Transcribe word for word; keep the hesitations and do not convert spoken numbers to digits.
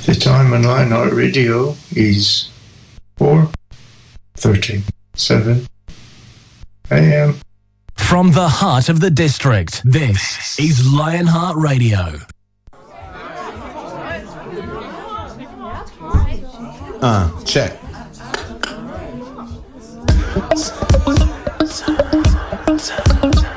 The time on Lionheart Radio is four thirty-seven a.m. From the heart of the district, this is Lionheart Radio. Uh, check.